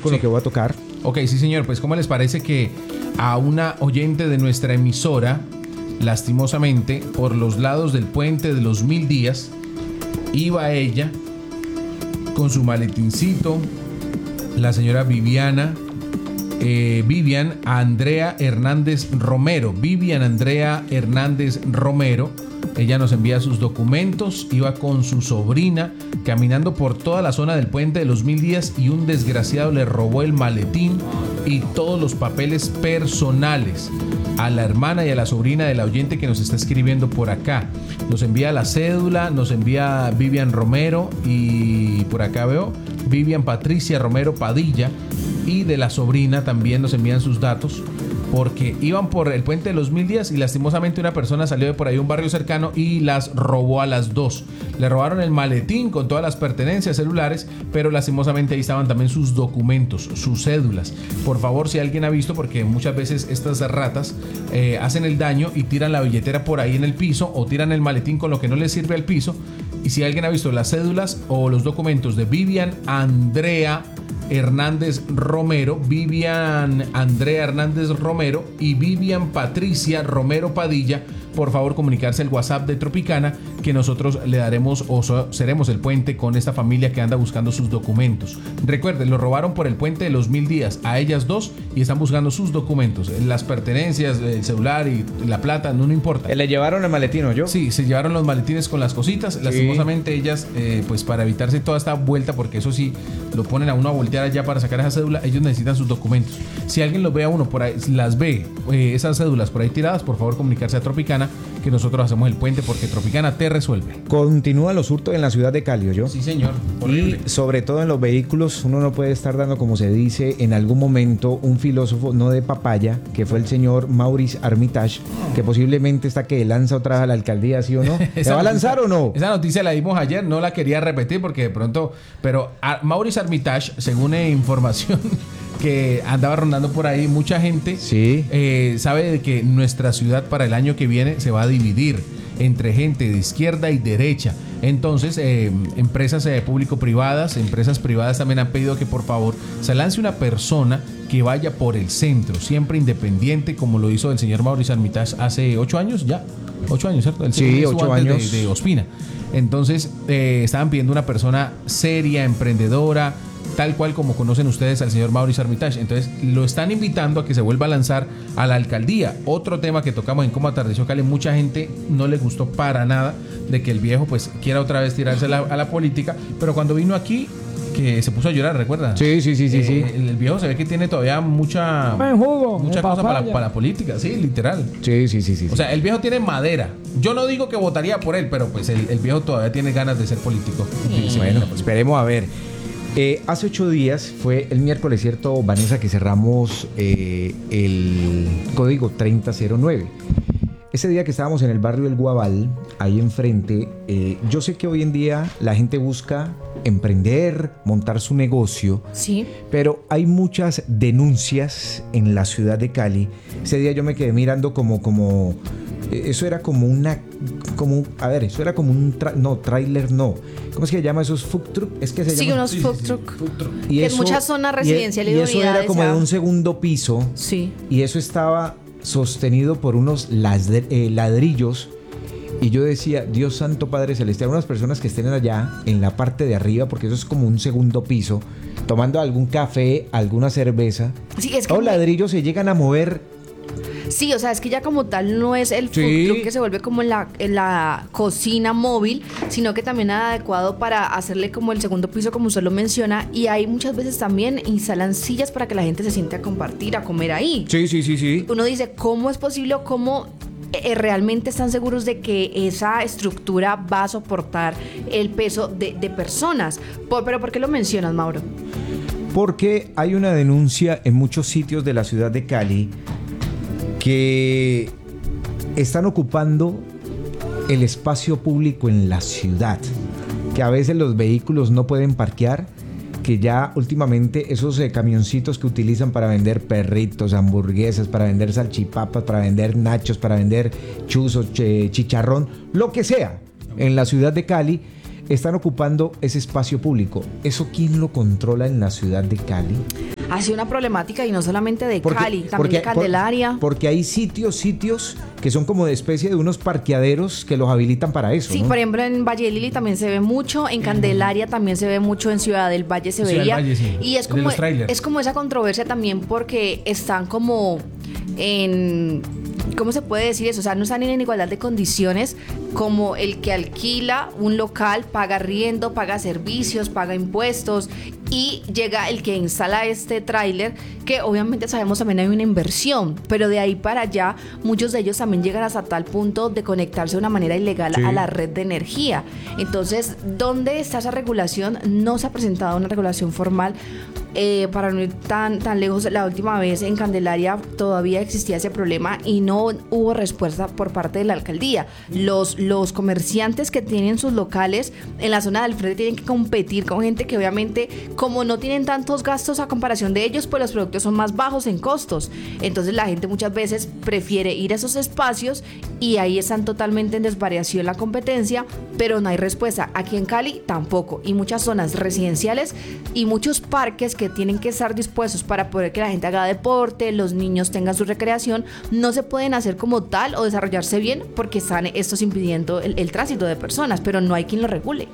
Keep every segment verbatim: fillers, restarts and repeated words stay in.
con Sí. lo que voy a tocar. Ok, sí señor, pues ¿cómo les parece que a una oyente de nuestra emisora, lastimosamente, por los lados del puente de los mil días, iba ella con su maletincito, la señora Viviana, eh, Vivian Andrea Hernández Romero, Vivian Andrea Hernández Romero, ella nos envía sus documentos, iba con su sobrina caminando por toda la zona del puente de los mil días y un desgraciado le robó el maletín y todos los papeles personales a la hermana y a la sobrina de la oyente que nos está escribiendo por acá. Nos envía la cédula, nos envía Vivian Romero y por acá veo Vivian Patricia Romero Padilla, y de la sobrina también nos envían sus datos porque iban por el puente de los mil días y lastimosamente una persona salió de por ahí un barrio cercano y las robó a las dos. Le robaron el maletín con todas las pertenencias celulares, pero lastimosamente ahí estaban también sus documentos, sus cédulas. Por favor, si alguien ha visto, porque muchas veces estas ratas eh, hacen el daño y tiran la billetera por ahí en el piso o tiran el maletín con lo que no les sirve al piso. Y si alguien ha visto las cédulas o los documentos de Vivian Andrea Hernández Romero, Vivian Andrea Hernández Romero y Vivian Patricia Romero Padilla, por favor comunicarse al WhatsApp de Tropicana, que nosotros le daremos o so, seremos el puente con esta familia que anda buscando sus documentos. Recuerden, lo robaron por el puente de los mil días a ellas dos y están buscando sus documentos, las pertenencias, el celular y la plata, no, no importa. ¿Le llevaron el maletín o yo? Sí, se llevaron los maletines con las cositas. Sí. Lastimosamente ellas, eh, pues para evitarse toda esta vuelta, porque eso sí, lo ponen a uno a voltear allá para sacar esa cédula, ellos necesitan sus documentos. Si alguien los ve a uno por ahí, las ve, eh, esas cédulas por ahí tiradas, por favor comunicarse a Tropicana, que nosotros hacemos el puente porque Tropicana te resuelve. Continúan los hurtos en la ciudad de Cali, ¿yo? Sí, señor. Horrible. Y sobre todo en los vehículos, uno no puede estar dando, como se dice en algún momento, un filósofo no de papaya, que fue el señor Maurice Armitage, que posiblemente está que lanza otra vez a la alcaldía, ¿sí o no? ¿Se va a lanzar o no? Esa noticia la dimos ayer, no la quería repetir porque de pronto, pero a Maurice Armitage, según eh, información que andaba rondando por ahí, mucha gente sí. eh, sabe de que nuestra ciudad para el año que viene se va a dividir entre gente de izquierda y derecha. Entonces, eh, empresas eh, público-privadas, empresas privadas también han pedido que por favor se lance una persona que vaya por el centro, siempre independiente, como lo hizo el señor Maurice Armitage hace ocho años ya. Ocho años, ¿cierto? El sí, ocho años. De, de Ospina. Entonces, eh, estaban pidiendo una persona seria, emprendedora, tal cual como conocen ustedes al señor Maurice Armitage. Entonces lo están invitando a que se vuelva a lanzar a la alcaldía. Otro tema que tocamos en Cómo Atardeció Cali, mucha gente no le gustó para nada de que el viejo pues quiera otra vez tirarse a la, a la política, pero cuando vino aquí que se puso a llorar, ¿recuerda? Sí, sí, sí, sí, eh, sí. El, el viejo se ve que tiene todavía mucha jugo, mucha cosa para, para la política, sí, literal. Sí, sí, sí, sí. O sea, el viejo tiene madera. Yo no digo que votaría por él, pero pues el, el viejo todavía tiene ganas de ser político. Sí, sí, bueno, esperemos a ver. Eh, hace ocho días fue el miércoles, ¿cierto, Vanessa? Que cerramos eh, el código treinta cero nueve. Ese día que estábamos en el barrio El Guabal, ahí enfrente, eh, yo sé que hoy en día la gente busca emprender, montar su negocio, sí, pero hay muchas denuncias en la ciudad de Cali. Ese día yo me quedé mirando como, como eso era como una, como, a ver, eso era como un, tra, no, tráiler no. ¿Cómo es que se llama esos food truck? Es que se sí, llama unos sí, food sí, truck. sí, food truck. Y que eso, en muchas zonas residenciales y, y y eso unidades, era como ¿sabes? de un segundo piso. Sí. Y eso estaba sostenido por unos ladrillos. Y yo decía, Dios Santo Padre Celestial, unas personas que estén allá en la parte de arriba, porque eso es como un segundo piso, tomando algún café, alguna cerveza. Sí, es que los ladrillos se llegan a mover. Sí, o sea, es que ya como tal no es el food Sí. truck que se vuelve como en la, en la cocina móvil, sino que también es adecuado para hacerle como el segundo piso, como usted lo menciona, y ahí muchas veces también instalan sillas para que la gente se siente a compartir, a comer ahí. Sí, sí, sí, sí. Uno dice, ¿cómo es posible o cómo eh, realmente están seguros de que esa estructura va a soportar el peso de, de personas? Por, pero ¿por qué lo mencionas, Mauro? Porque hay una denuncia en muchos sitios de la ciudad de Cali que están ocupando el espacio público en la ciudad, que a veces los vehículos no pueden parquear, que ya últimamente esos eh, camioncitos que utilizan para vender perritos, hamburguesas, para vender salchipapas, para vender nachos, para vender chuzos, ch- chicharrón, lo que sea, en la ciudad de Cali, están ocupando ese espacio público. ¿Eso quién lo controla en la ciudad de Cali? ha sido una problemática y no solamente de Porque- Cali, también porque- de Candelaria. por- porque hay sitios, sitios que son como de especie de unos parqueaderos que los habilitan para eso, Sí, ¿no? por ejemplo, en Valle de Lili también se ve mucho, en Candelaria también se ve mucho, en Ciudad del Valle se Ciudad del veía. Valle, sí. Y es De como, los trailers. es como esa controversia también porque están como en... ¿Cómo se puede decir eso? O sea, no están en igualdad de condiciones como el que alquila un local, paga arriendo, paga servicios, paga impuestos y llega el que instala este tráiler, que obviamente sabemos también hay una inversión, pero de ahí para allá muchos de ellos también llegan hasta tal punto de conectarse de una manera ilegal Sí. a la red de energía. Entonces, ¿dónde está esa regulación? No se ha presentado una regulación formal. Eh, para no ir tan, tan lejos, la última vez en Candelaria todavía existía ese problema y no hubo respuesta por parte de la alcaldía. Los, los comerciantes que tienen sus locales en la zona del frente tienen que competir con gente que obviamente, como no tienen tantos gastos a comparación de ellos, pues los productos son más bajos en costos. Entonces la gente muchas veces prefiere ir a esos espacios y ahí están totalmente en desvariación la competencia, pero no hay respuesta. Aquí en Cali tampoco. Y muchas zonas residenciales y muchos parques que tienen que estar dispuestos para poder que la gente haga deporte, los niños tengan su recreación, no se pueden hacer como tal o desarrollarse bien porque están estos impidiendo el, el tránsito de personas, pero no hay quien lo regule.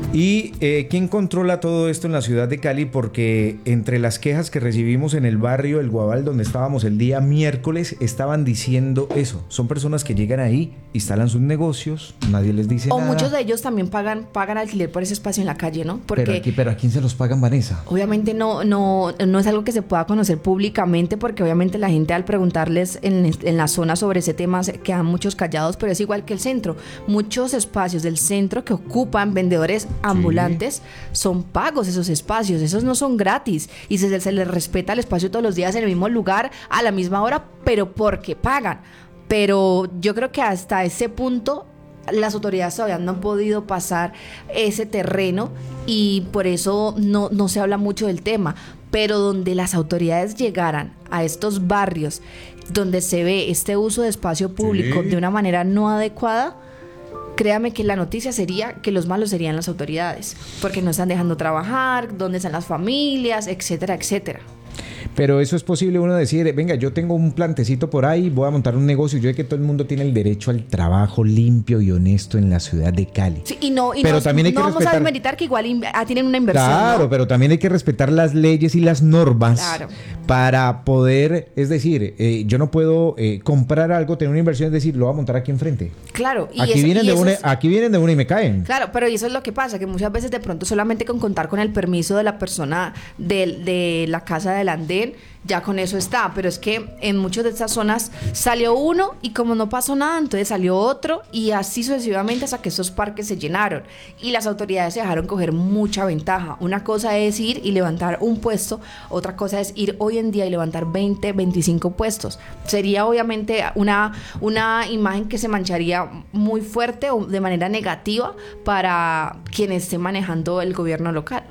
¿Y eh, quién controla todo esto en la ciudad de Cali? Porque entre las quejas que recibimos en el barrio El Guabal, donde estábamos el día miércoles, estaban diciendo eso. Son personas que llegan ahí, instalan sus negocios, nadie les dice O nada. muchos de ellos también pagan, pagan alquiler por ese espacio en la calle, ¿no? Porque Pero, aquí, pero ¿a quién se los pagan, Vanessa? obviamente no, no, no es algo que se pueda conocer públicamente porque obviamente la gente al preguntarles en, en la zona sobre ese tema se quedan muchos callados, pero es igual que el centro. Muchos espacios del centro que ocupan vendedores ambulantes son pagos esos espacios, esos no son gratis y se, se les respeta el espacio todos los días en el mismo lugar a la misma hora, pero porque pagan. Pero yo creo que hasta ese punto las autoridades todavía no han podido pasar ese terreno y por eso no, no se habla mucho del tema. Pero donde las autoridades llegaran a estos barrios donde se ve este uso de espacio público Sí. de una manera no adecuada, créame que la noticia sería que los malos serían las autoridades, porque no están dejando trabajar, dónde están las familias, etcétera, etcétera. Pero eso es posible uno decir, venga, yo tengo un plantecito por ahí, voy a montar un negocio. Yo sé que todo el mundo tiene el derecho al trabajo limpio y honesto en la ciudad de Cali. Sí, y no, y Pero no, también hay que no vamos respetar- a desmeritar que igual in- ah, tienen una inversión. Claro, ¿no? pero también hay que respetar las leyes y las normas Claro. para poder, es decir, eh, yo no puedo eh, comprar algo, tener una inversión, es decir, lo voy a montar aquí enfrente. Claro, y Aquí eso- vienen y de eso una, es- aquí vienen de una y me caen. Claro, pero eso es lo que pasa, que muchas veces de pronto solamente con contar con el permiso de la persona de, de la casa del andén, ya con eso está, pero es que en muchas de estas zonas salió uno y como no pasó nada, entonces salió otro y así sucesivamente hasta que estos parques se llenaron y las autoridades se dejaron coger mucha ventaja. Una cosa es ir y levantar un puesto, otra cosa es ir hoy en día y levantar veinte, veinticinco puestos. Sería obviamente una, una imagen que se mancharía muy fuerte o de manera negativa para quien esté manejando el gobierno local.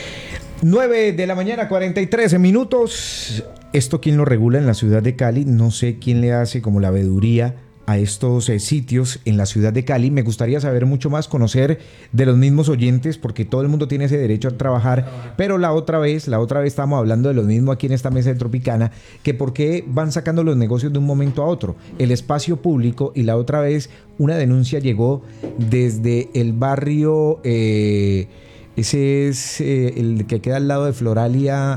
nueve de la mañana, cuarenta y tres minutos. ¿Esto quién lo regula en la ciudad de Cali? No sé quién le hace como la veeduría a estos eh, sitios en la ciudad de Cali. Me gustaría saber mucho más, conocer de los mismos oyentes, porque todo el mundo tiene ese derecho a trabajar. Pero la otra vez, la otra vez estábamos hablando de lo mismo aquí en esta mesa de Tropicana, que por qué van sacando los negocios de un momento a otro. El espacio público, y la otra vez una denuncia llegó desde el barrio... Eh, Ese es eh, el que queda al lado de Floralia,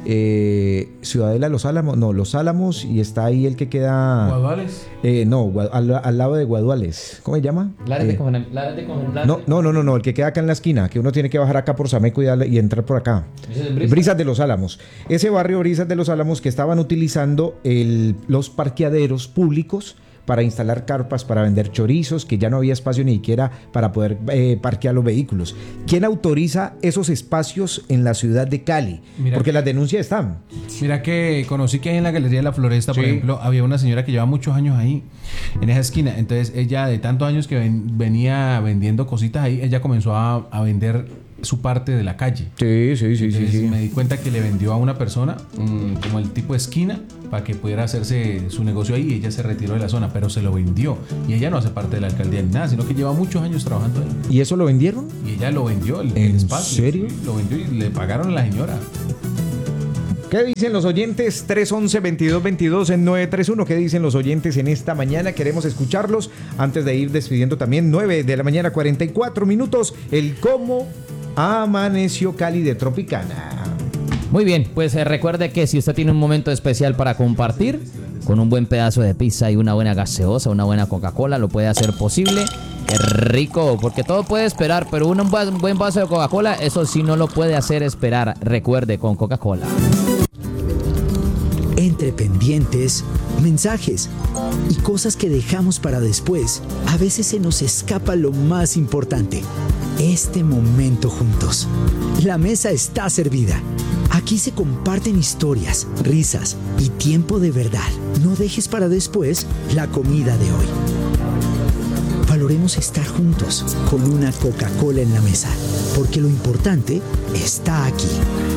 eh, Ciudadela, Los Álamos, no, Los Álamos, y está ahí el que queda... ¿Guaduales? Eh, no, Gua- al, al lado de Guaduales. ¿Cómo se llama? Lares de Eh, Cogen- Lares de Cogen- no, no, no, no, no, el que queda acá en la esquina, que uno tiene que bajar acá por Sameco y, darle- y entrar por acá. Ese es Brisa. Brisas de los Álamos. Ese barrio Brisas de los Álamos que estaban utilizando el, los parqueaderos públicos para instalar carpas, para vender chorizos, que ya no había espacio ni siquiera para poder eh, parquear los vehículos. ¿Quién autoriza esos espacios en la ciudad de Cali? Mira Porque que- las denuncias están. Mira que conocí que ahí en la Galería de la Floresta, por Sí. ejemplo, había una señora que lleva muchos años ahí, en esa esquina. Entonces ella, de tantos años que ven- venía vendiendo cositas ahí, ella comenzó a, a vender su parte de la calle. Sí, sí, sí, Entonces me di cuenta que le vendió a una persona mm, como el tipo de esquina para que pudiera hacerse su negocio ahí, y ella se retiró de la zona, pero se lo vendió. Y ella no hace parte de la alcaldía ni nada, sino que lleva muchos años trabajando ahí. ¿Y eso lo vendieron? Y ella lo vendió, el, el ¿En espacio. serio? Sí, lo vendió y le pagaron a la señora. ¿Qué dicen los oyentes? tres once, veintidós veintidós en nueve tres uno. ¿Qué dicen los oyentes en esta mañana? Queremos escucharlos antes de ir despidiendo también. nueve de la mañana, cuarenta y cuatro minutos. El cómo amaneció Cali de Tropicana. Muy bien, pues eh, recuerde que si usted tiene un momento especial para compartir, con un buen pedazo de pizza y una buena gaseosa, una buena Coca-Cola, lo puede hacer posible. Qué rico, porque todo puede esperar, pero un buen vaso de Coca-Cola, eso sí no lo puede hacer esperar. Recuerde, con Coca-Cola. Entre pendientes, mensajes y cosas que dejamos para después, a veces se nos escapa lo más importante, este momento juntos. La mesa está servida. Aquí se comparten historias, risas y tiempo de verdad. No dejes para después la comida de hoy. Valoremos estar juntos con una Coca-Cola en la mesa, porque lo importante está aquí.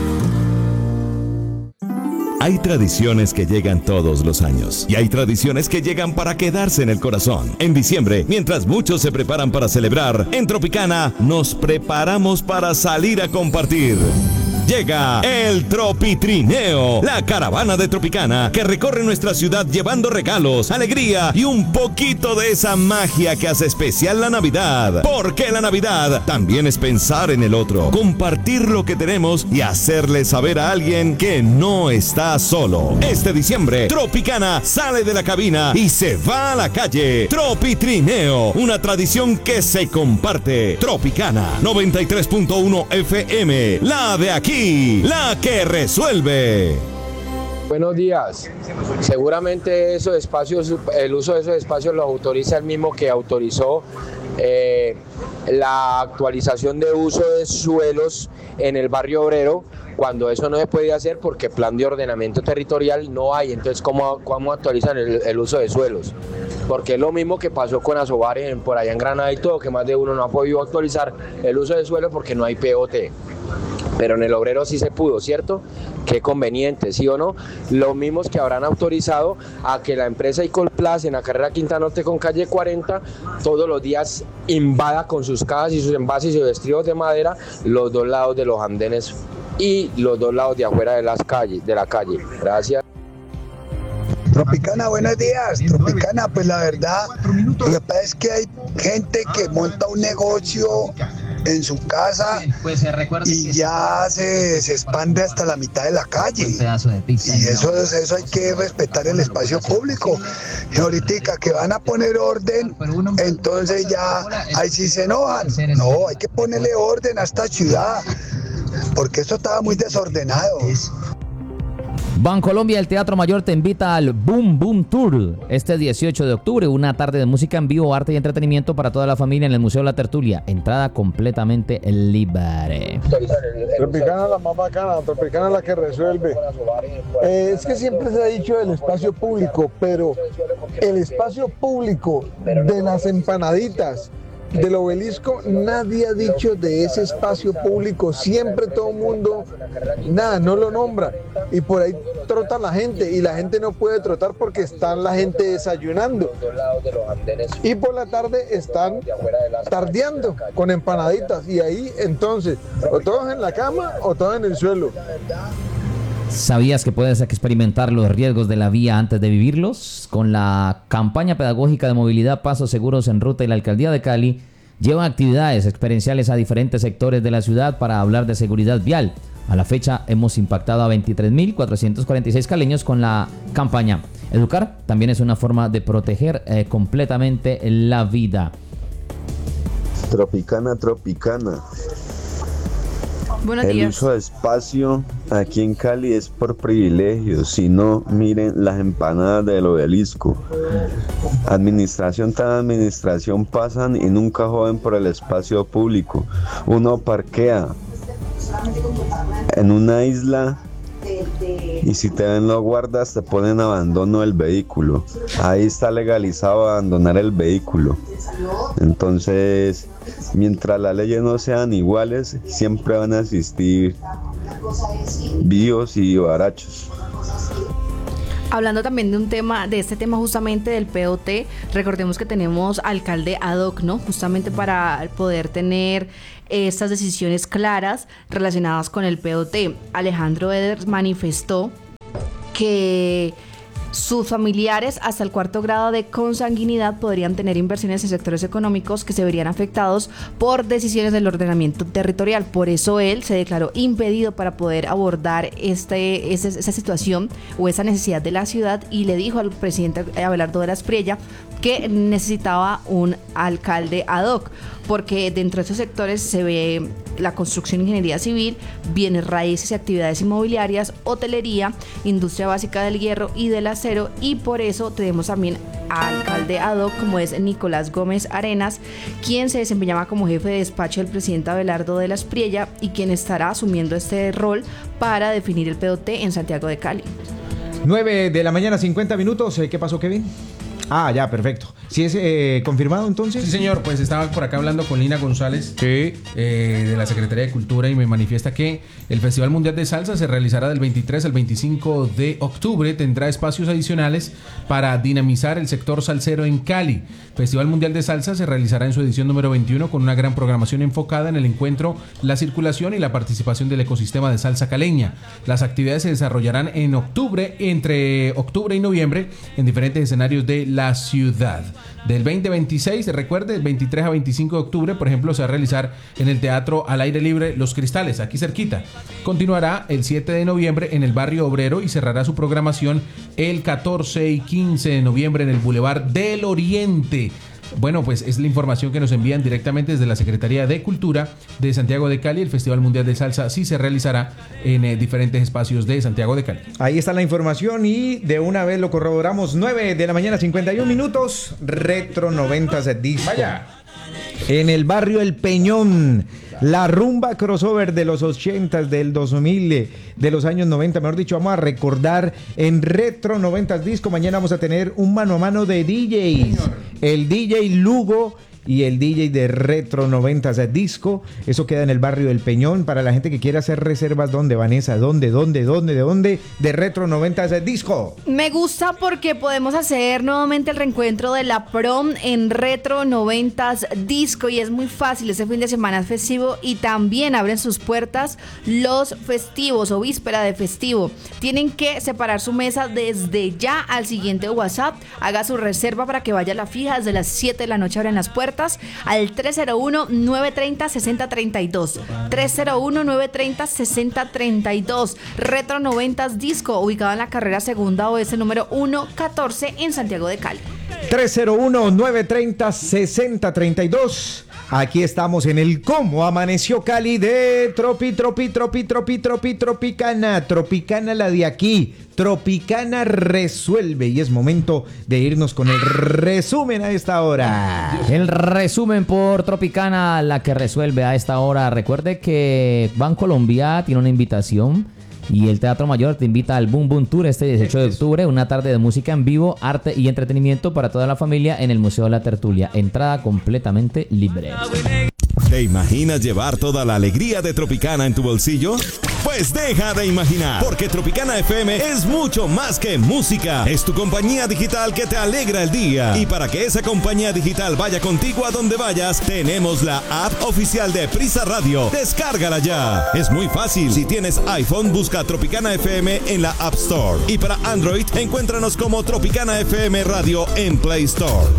Hay tradiciones que llegan todos los años y hay tradiciones que llegan para quedarse en el corazón. En diciembre, mientras muchos se preparan para celebrar, en Tropicana nos preparamos para salir a compartir. Llega el Tropitrineo, la caravana de Tropicana que recorre nuestra ciudad llevando regalos, alegría y un poquito de esa magia que hace especial la Navidad. Porque la Navidad también es pensar en el otro, compartir lo que tenemos y hacerle saber a alguien que no está solo. Este diciembre, Tropicana sale de la cabina y se va a la calle. Tropitrineo, una tradición que se comparte. Tropicana noventa y tres punto uno F M, la de aquí, la que resuelve. Buenos días. Seguramente esos espacios, el uso de esos espacios lo autoriza el mismo que autorizó eh, la actualización de uso de suelos en el barrio obrero, cuando eso no se podía hacer porque plan de ordenamiento territorial no hay. Entonces, ¿cómo, cómo actualizan el, el uso de suelos? Porque es lo mismo que pasó con Asobar en, por allá en Granada y todo, que más de uno no ha podido actualizar el uso de suelo porque no hay P O T. Pero en el obrero sí se pudo, ¿cierto? Qué conveniente, ¿sí o no? Los mismos que habrán autorizado a que la empresa Icolplast en la carrera Quinta Norte con calle cuarenta todos los días invada con sus cajas y sus envases y sus estribos de madera los dos lados de los andenes y los dos lados de afuera de las calles, de la calle. Gracias. Tropicana, buenos días. Tropicana, pues la verdad, lo que pasa es que hay gente que monta un negocio en su casa y ya se, se expande hasta la mitad de la calle. Y eso, eso hay que respetar el espacio público. Y ahorita que van a poner orden, entonces ya ahí sí se enojan. No, hay que ponerle orden a esta ciudad, porque esto estaba muy desordenado. Bancolombia, el Teatro Mayor te invita al Boom Boom Tour este dieciocho de octubre, una tarde de música en vivo, arte y entretenimiento para toda la familia en el Museo La Tertulia. Entrada completamente libre. Tropicana la más bacana, Tropicana la que resuelve. Eh, es que siempre se ha dicho del espacio público, pero el espacio público de las empanaditas, del obelisco, nadie ha dicho de ese espacio público. Siempre todo el mundo, nada, no lo nombra. Y por ahí trota la gente, y la gente no puede trotar porque están la gente desayunando. Y por la tarde están tardeando con empanaditas. Y ahí entonces, o todos en la cama o todos en el suelo. ¿Sabías que puedes experimentar los riesgos de la vía antes de vivirlos? Con la campaña pedagógica de movilidad Pasos Seguros en Ruta y la Alcaldía de Cali llevan actividades experienciales a diferentes sectores de la ciudad para hablar de seguridad vial. A la fecha hemos impactado a veintitrés mil cuatrocientos cuarenta y seis caleños con la campaña. Educar también es una forma de proteger eh, completamente la vida. Tropicana, Tropicana. Buenos El días. uso de espacio aquí en Cali es por privilegio. Si no, miren las empanadas del obelisco. Administración tras administración pasan y nunca joden por el espacio público. Uno parquea en una isla y si te ven los guardas te ponen abandono del vehículo. Ahí está legalizado abandonar el vehículo. Entonces, mientras las leyes no sean iguales, siempre van a existir vivos y barachos. Hablando también de un tema, de este tema justamente del P O T, recordemos que tenemos alcalde ad hoc, ¿no? Justamente para poder tener estas decisiones claras relacionadas con el P O T. Alejandro Eder manifestó que sus familiares hasta el cuarto grado de consanguinidad podrían tener inversiones en sectores económicos que se verían afectados por decisiones del ordenamiento territorial. Por eso él se declaró impedido para poder abordar este, esa, esa situación o esa necesidad de la ciudad, y le dijo al presidente Abelardo de la Espriella que necesitaba un alcalde ad hoc, porque dentro de esos sectores se ve la construcción, ingeniería civil, bienes raíces y actividades inmobiliarias, hotelería, industria básica del hierro y del acero, y por eso tenemos también al alcalde ad hoc, como es Nicolás Gómez Arenas, quien se desempeñaba como jefe de despacho del presidente Abelardo de la Espriella y quien estará asumiendo este rol para definir el P O T en Santiago de Cali. nueve de la mañana, cincuenta minutos. ¿Qué pasó, Kevin? Ah, ya, perfecto. ¿Sí es eh, confirmado entonces? Sí, señor. Pues estaba por acá hablando con Lina González, sí. eh, de la Secretaría de Cultura, y me manifiesta que el Festival Mundial de Salsa se realizará del veintitrés al veinticinco de octubre. Tendrá espacios adicionales para dinamizar el sector salsero en Cali. Festival Mundial de Salsa se realizará en su edición número veintiuno con una gran programación enfocada en el encuentro, la circulación y la participación del ecosistema de salsa caleña. Las actividades se desarrollarán en octubre, entre octubre y noviembre, en diferentes escenarios de la ciudad. Del veinte veintiséis, recuerde, del veintitrés a veinticinco de octubre, por ejemplo, se va a realizar en el Teatro al Aire Libre Los Cristales, aquí cerquita. Continuará el siete de noviembre en el Barrio Obrero y cerrará su programación el catorce y quince de noviembre en el Boulevard del Oriente. Bueno, pues es la información que nos envían directamente desde la Secretaría de Cultura de Santiago de Cali. El Festival Mundial de Salsa sí se realizará en eh, diferentes espacios de Santiago de Cali. Ahí está la información y de una vez lo corroboramos. nueve de la mañana, cincuenta y un minutos. Retro noventas de disco. Vaya. En el barrio El Peñón, la rumba crossover de los ochentas, del dos mil, de los años noventa, mejor dicho, vamos a recordar en Retro noventas Disco. Mañana vamos a tener un mano a mano de D Js. Señor. El D J Lugo y el D J de Retro noventas Disco. Eso queda en el barrio del Peñón. Para la gente que quiera hacer reservas, ¿dónde, Vanessa? ¿Dónde, dónde, dónde, de dónde? De Retro noventas Disco. Me gusta porque podemos hacer nuevamente el reencuentro de la prom en Retro noventas Disco, y es muy fácil. Este fin de semana es festivo y también abren sus puertas los festivos o víspera de festivo. Tienen que separar su mesa desde ya al siguiente WhatsApp. Haga su reserva para que vaya a la fija. Desde las siete de la noche abren las puertas al tres cero uno, nueve tres cero, seis cero tres dos. tres cero uno, nueve tres cero, seis cero tres dos. Retro noventas Disco, ubicado en la carrera segunda oeste número ciento catorce en Santiago de Cali. tres cero uno, nueve tres cero, seis cero tres dos. Aquí estamos en el Cómo Amaneció Cali de Tropi, Tropi, Tropi, Tropi, Tropi, Tropicana. Tropicana la de aquí. Tropicana resuelve. Y es momento de irnos con el resumen a esta hora. El resumen por Tropicana, la que resuelve a esta hora. Recuerde que Bancolombia tiene una invitación y el Teatro Mayor te invita al Boom Boom Tour este dieciocho de octubre, una tarde de música en vivo, arte y entretenimiento para toda la familia en el Museo de la Tertulia. Entrada completamente libre. ¿Te imaginas llevar toda la alegría de Tropicana en tu bolsillo? Pues deja de imaginar, porque Tropicana F M es mucho más que música. Es tu compañía digital que te alegra el día. Y para que esa compañía digital vaya contigo a donde vayas, tenemos la app oficial de Prisa Radio. Descárgala ya. Es muy fácil. Si tienes iPhone, busca Tropicana F M en la App Store. Y para Android, encuéntranos como Tropicana F M Radio en Play Store.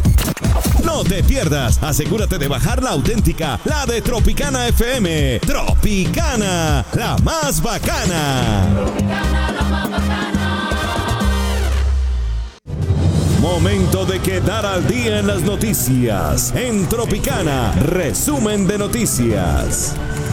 No te pierdas, asegúrate de bajar la auténtica, la de Tropicana F M. Tropicana, la más bacana. Tropicana, la más bacana. Momento de quedar al día en las noticias. En Tropicana, resumen de noticias.